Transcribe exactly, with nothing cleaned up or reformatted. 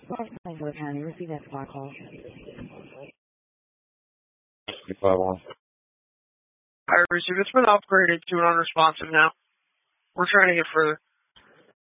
What County, receive that spot call. five one. I receive. It's been upgraded to an unresponsive now. We're trying to get further.